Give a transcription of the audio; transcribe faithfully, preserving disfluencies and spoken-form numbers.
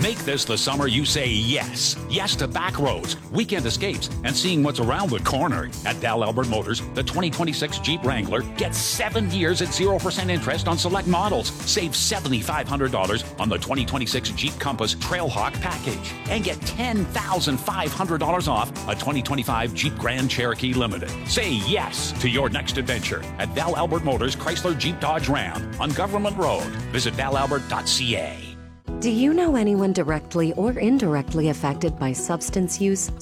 Make this the summer you say yes. Yes to back roads, weekend escapes, and seeing what's around the corner. At Dal Albert Motors, the twenty twenty-six Jeep Wrangler gets seven years at zero percent interest on select models. Save seven thousand five hundred dollars on the twenty twenty-six Jeep Compass Trailhawk package. And get ten thousand five hundred dollars off a twenty twenty-five Jeep Grand Cherokee Limited. Say yes to your next adventure at Dal Albert Motors Chrysler Jeep Dodge Ram on Government Road. Visit dal albert dot c a. Do you know anyone directly or indirectly affected by substance use,